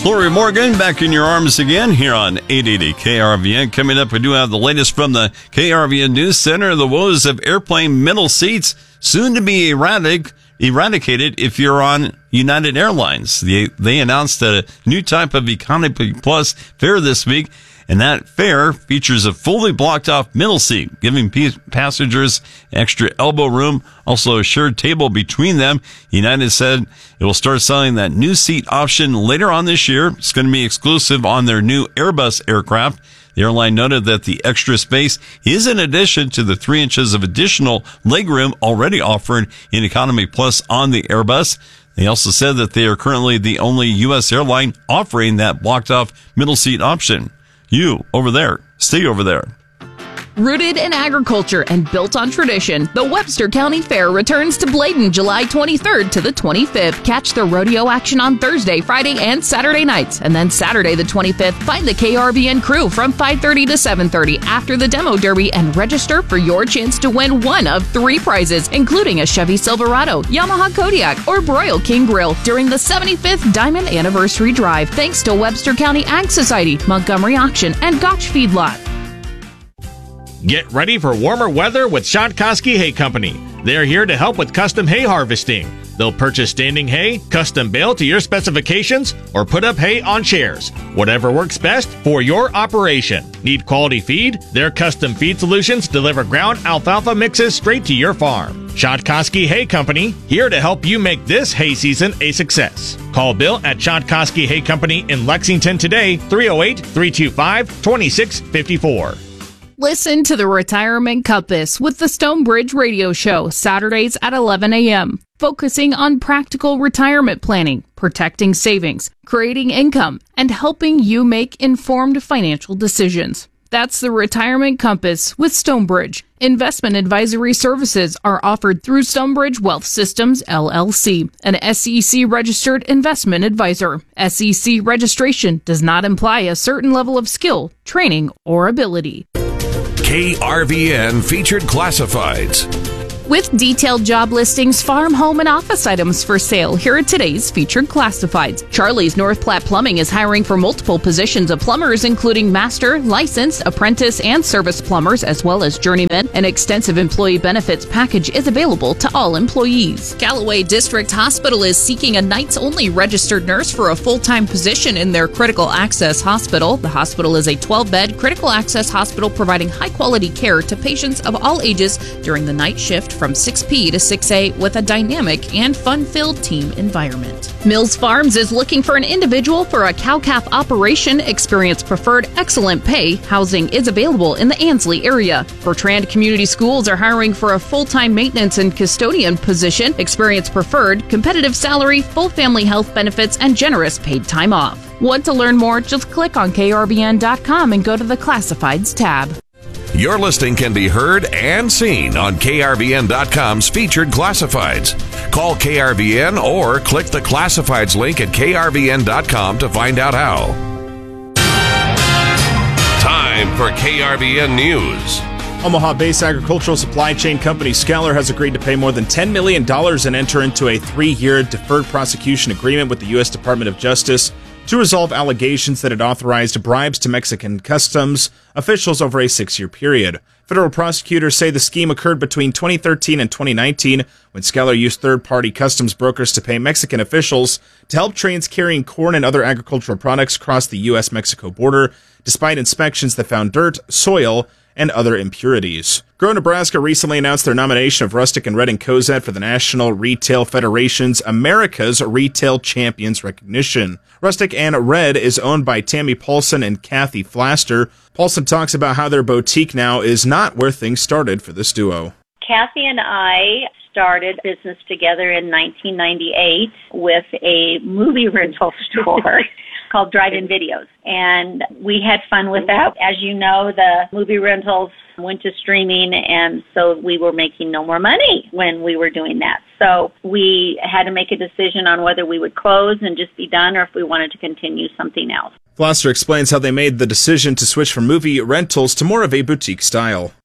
Lori Morgan back in your arms again here on 880 KRVN. Coming up, we do have the latest from the KRVN News Center. The woes of airplane middle seats soon to be eradicated if you're on United Airlines. They announced a new type of Economy Plus fare this week, and that fare features a fully blocked off middle seat, giving passengers extra elbow room, also a shared table between them. United said it will start selling that new seat option later on this year. It's going to be exclusive on their new Airbus aircraft. The airline noted that the extra space is in addition to the 3 inches of additional legroom already offered in Economy Plus on the Airbus. They also said that they are currently the only U.S. airline offering that blocked off middle seat option. You, over there, stay over there. Rooted in agriculture and built on tradition, the Webster County Fair returns to Bladen July 23rd to the 25th. Catch the rodeo action on Thursday, Friday, and Saturday nights. And then Saturday the 25th, find the KRVN crew from 5:30 to 7:30 after the demo derby and register for your chance to win one of 3 prizes, including a Chevy Silverado, Yamaha Kodiak, or Broil King Grill during the 75th Diamond Anniversary Drive. Thanks to Webster County Ag Society, Montgomery Auction, and Gotch Feedlot. Get ready for warmer weather with Shotkoski Hay Company. They're here to help with custom hay harvesting. They'll purchase standing hay, custom bale to your specifications, or put up hay on chairs. Whatever works best for your operation. Need quality feed? Their custom feed solutions deliver ground alfalfa mixes straight to your farm. Shotkoski Hay Company, here to help you make this hay season a success. Call Bill at Shotkoski Hay Company in Lexington today, 308-325-2654. Listen to the Retirement Compass with the Stonebridge Radio Show, Saturdays at 11 a.m., focusing on practical retirement planning, protecting savings, creating income, and helping you make informed financial decisions. That's the Retirement Compass with Stonebridge. Investment advisory services are offered through Stonebridge Wealth Systems, LLC, an SEC-registered investment advisor. SEC registration does not imply a certain level of skill, training, or ability. KRVN Featured Classifieds. With detailed job listings, farm, home, and office items for sale, here are today's featured classifieds. Charlie's North Platte Plumbing is hiring for multiple positions of plumbers, including master, licensed, apprentice, and service plumbers, as well as journeymen. An extensive employee benefits package is available to all employees. Galloway District Hospital is seeking a nights-only registered nurse for a full-time position in their critical access hospital. The hospital is a 12-bed critical access hospital providing high-quality care to patients of all ages during the night shift from 6 p to 6 a with a dynamic and fun-filled team environment. Mills Farms is looking for an individual for a cow-calf operation. Experience preferred, excellent pay. Housing is available in the Ansley area. Bertrand Community Schools are hiring for a full-time maintenance and custodian position. Experience preferred, competitive salary, full family health benefits, and generous paid time off. Want to learn more? Just click on KRBN.com and go to the Classifieds tab. Your listing can be heard and seen on KRVN.com's Featured Classifieds. Call KRVN or click the Classifieds link at KRVN.com to find out how. Time for KRVN News. Omaha-based agricultural supply chain company Skeller has agreed to pay more than $10 million and enter into a 3-year deferred prosecution agreement with the U.S. Department of Justice to resolve allegations that it authorized bribes to Mexican customs officials over a 6-year period. Federal prosecutors say the scheme occurred between 2013 and 2019 when Skeller used third-party customs brokers to pay Mexican officials to help trains carrying corn and other agricultural products cross the U.S.-Mexico border, despite inspections that found dirt, soil, and other impurities. Grow Nebraska recently announced their nomination of Rustic and Red and Cozad for the National Retail Federation's America's Retail Champions recognition. Rustic and Red is owned by Tammy Paulson and Kathy Flaster. Paulson talks about how their boutique now is not where things started for this duo. Kathy and I started business together in 1998 with a movie rental store called Drive-In Videos. And we had fun with that. As you know, the movie rentals went to streaming, and so we were making no more money when we were doing that. So we had to make a decision on whether we would close and just be done or if we wanted to continue something else. Foster explains how they made the decision to switch from movie rentals to more of a boutique style.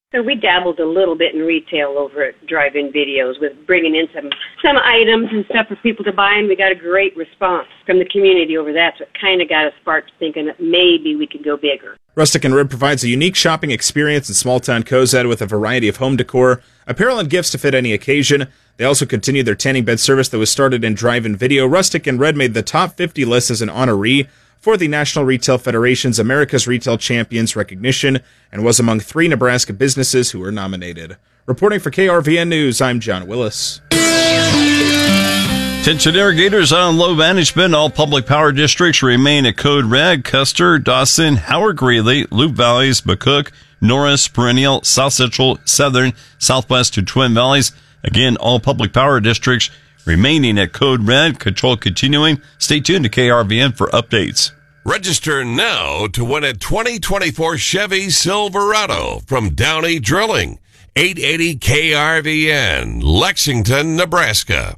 So we dabbled a little bit in retail over at Drive-In Videos with bringing in some items and stuff for people to buy, and we got a great response from the community over that, so it kind of got us sparked thinking that maybe we could go bigger. Rustic and Rib provides a unique shopping experience in small-town Cozad with a variety of home decor, apparel, and gifts to fit any occasion. They also continue their tanning bed service that was started in Drive-In Video. Rustic and Red made the top 50 list as an honoree for the National Retail Federation's America's Retail Champions recognition and was among 3 Nebraska businesses who were nominated. Reporting for KRVN News, I'm John Willis. Attention irrigators on low management. All public power districts remain at code red. Custer, Dawson, Howard Greeley, Loup Valleys, McCook, Norris, Perennial, South Central, Southern, Southwest to Twin Valleys. Again, all public power districts remaining at code red. Control continuing. Stay tuned to KRVN for updates. Register now to win a 2024 Chevy Silverado from Downey Drilling. 880 KRVN, Lexington, Nebraska.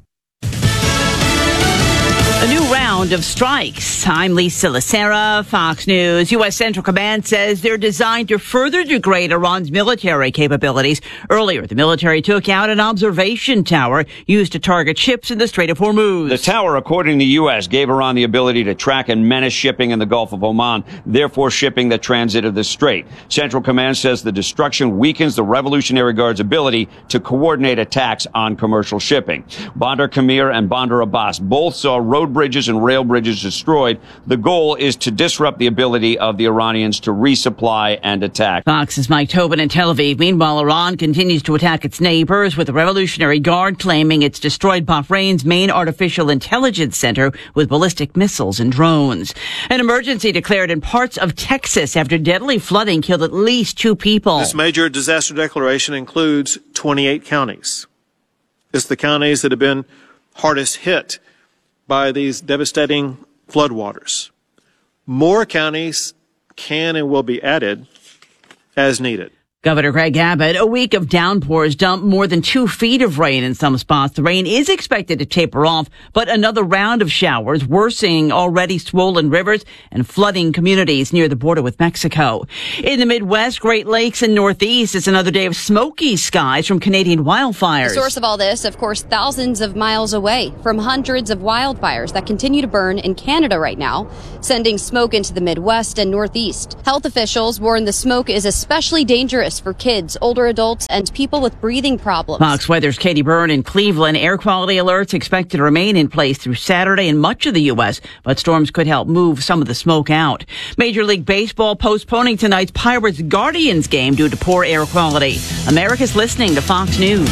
A new round of strikes. I'm Lisa Lacera, Fox News. U.S. Central Command says they're designed to further degrade Iran's military capabilities. Earlier, the military took out an observation tower used to target ships in the Strait of Hormuz. The tower, according to the U.S., gave Iran the ability to track and menace shipping in the Gulf of Oman, therefore shipping that transited the strait. Central Command says the destruction weakens the Revolutionary Guard's ability to coordinate attacks on commercial shipping. Bandar Kamir and Bandar Abbas both saw road bridges and rail bridges destroyed. The goal is to disrupt the ability of the Iranians to resupply and attack. Fox's Mike Tobin in Tel Aviv. Meanwhile, Iran continues to attack its neighbors, with the Revolutionary Guard claiming it's destroyed Bahrain's main artificial intelligence center with ballistic missiles and drones. An emergency declared in parts of Texas after deadly flooding killed at least 2 people. This major disaster declaration includes 28 counties. It's the counties that have been hardest hit by these devastating floodwaters. More counties can and will be added as needed. Governor Greg Abbott, a week of downpours dumped more than 2 feet of rain in some spots. The rain is expected to taper off, but another round of showers worsening already swollen rivers and flooding communities near the border with Mexico. In the Midwest, Great Lakes, and Northeast, it's another day of smoky skies from Canadian wildfires. The source of all this, of course, thousands of miles away from hundreds of wildfires that continue to burn in Canada right now, sending smoke into the Midwest and Northeast. Health officials warn the smoke is especially dangerous for kids, older adults, and people with breathing problems. Fox Weather's Katie Byrne in Cleveland. Air quality alerts expected to remain in place through Saturday in much of the U.S., but storms could help move some of the smoke out. Major League Baseball postponing tonight's Pirates-Guardians game due to poor air quality. America's listening to Fox News.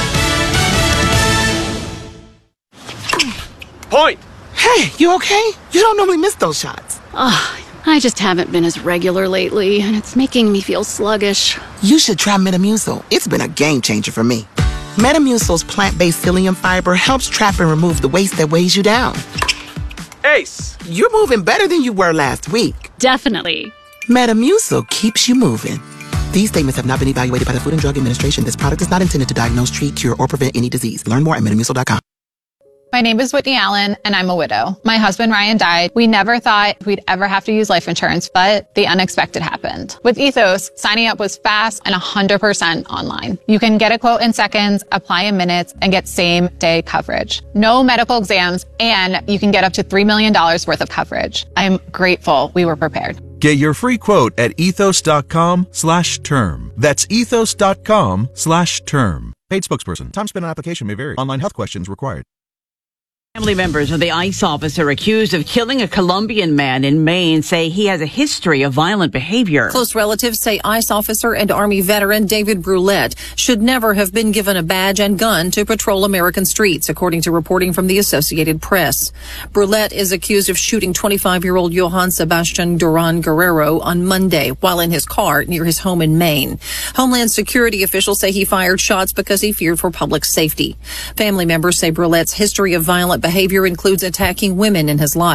Point! Hey, you okay? You don't normally miss those shots. I just haven't been as regular lately, and it's making me feel sluggish. You should try Metamucil. It's been a game changer for me. Metamucil's plant-based psyllium fiber helps trap and remove the waste that weighs you down. Ace, you're moving better than you were last week. Definitely. Metamucil keeps you moving. These statements have not been evaluated by the Food and Drug Administration. This product is not intended to diagnose, treat, cure, or prevent any disease. Learn more at metamucil.com. My name is Whitney Allen, and I'm a widow. My husband, Ryan, died. We never thought we'd ever have to use life insurance, but the unexpected happened. With Ethos, signing up was fast and 100% online. You can get a quote in seconds, apply in minutes, and get same-day coverage. No medical exams, and you can get up to $3 million worth of coverage. I'm grateful we were prepared. Get your free quote at ethos.com/term. That's ethos.com/term. Paid spokesperson. Time spent on application may vary. Online health questions required. Family members of the ICE officer accused of killing a Colombian man in Maine say he has a history of violent behavior. Close relatives say ICE officer and Army veteran David Brulette should never have been given a badge and gun to patrol American streets, according to reporting from the Associated Press. Brulette is accused of shooting 25-year-old Johann Sebastian Duran Guerrero on Monday while in his car near his home in Maine. Homeland Security officials say he fired shots because he feared for public safety. Family members say Brulette's history of violent behavior includes attacking women in his life.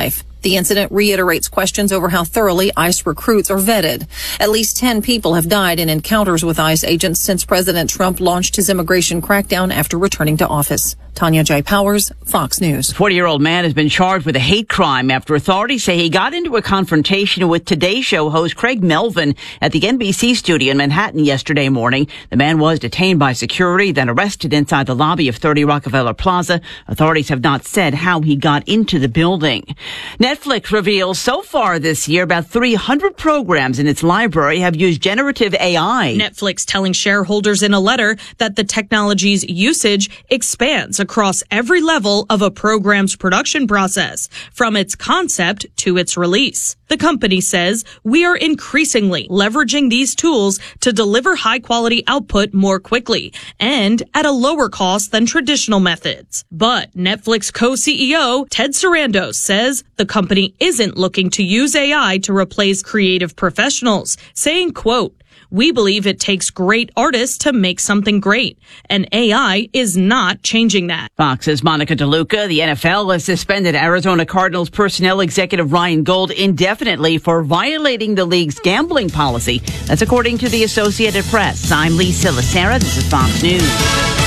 The incident reiterates questions over how thoroughly ICE recruits are vetted. At least 10 people have died in encounters with ICE agents since President Trump launched his immigration crackdown after returning to office. Tanya J. Powers, Fox News. A 40-year-old man has been charged with a hate crime after authorities say he got into a confrontation with Today Show host Craig Melvin at the NBC studio in Manhattan yesterday morning. The man was detained by security, then arrested inside the lobby of 30 Rockefeller Plaza. Authorities have not said how he got into the building. Netflix reveals so far this year about 300 programs in its library have used generative AI. Netflix telling shareholders in a letter that the technology's usage expands across every level of a program's production process, from its concept to its release. The company says, we are increasingly leveraging these tools to deliver high-quality output more quickly and at a lower cost than traditional methods. But Netflix co-CEO Ted Sarandos says the company isn't looking to use AI to replace creative professionals, saying, quote, we believe it takes great artists to make something great, and AI is not changing that. Fox's Monica DeLuca. The NFL has suspended Arizona Cardinals personnel executive Ryan Gold indefinitely for violating the league's gambling policy. That's according to the Associated Press. I'm Lee Silasera. This is Fox News.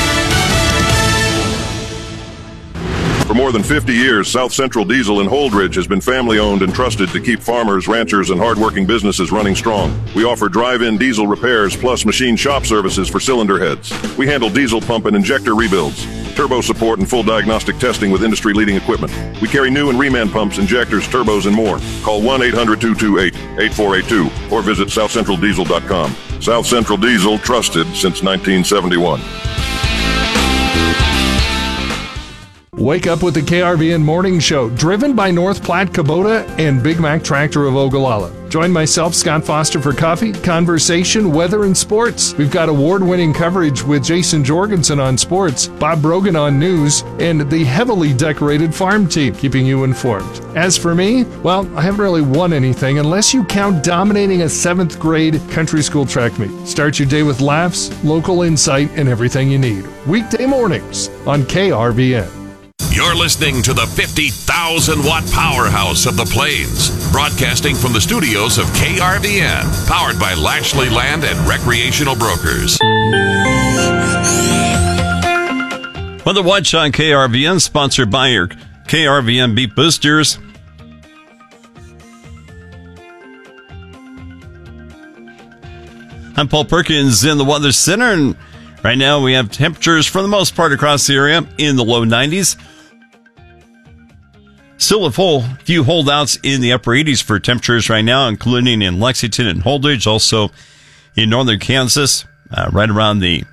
For more than 50 years, South Central Diesel in Holdridge has been family-owned and trusted to keep farmers, ranchers, and hardworking businesses running strong. We offer drive-in diesel repairs plus machine shop services for cylinder heads. We handle diesel pump and injector rebuilds, turbo support, and full diagnostic testing with industry-leading equipment. We carry new and reman pumps, injectors, turbos, and more. Call 1-800-228-8482 or visit southcentraldiesel.com. South Central Diesel, trusted since 1971. Wake up with the KRVN Morning Show, driven by North Platte Kubota and Big Mac Tractor of Ogallala. Join myself, Scott Foster, for coffee, conversation, weather, and sports. We've got award-winning coverage with Jason Jorgensen on sports, Bob Brogan on news, and the heavily decorated farm team, keeping you informed. As for me, well, I haven't really won anything unless you count dominating a 7th grade country school track meet. Start your day with laughs, local insight, and everything you need. Weekday mornings on KRVN. You're listening to the 50,000-watt powerhouse of the Plains, broadcasting from the studios of KRVN, powered by Lashley Land and Recreational Brokers. Weather Watch on KRVN, sponsored by your KRVN Beef Boosters. I'm Paul Perkins in the Weather Center, and right now we have temperatures for the most part across the area in the low 90s. Still a few holdouts in the upper 80s for temperatures right now, including in Lexington and Holdridge, also in northern Kansas, right around the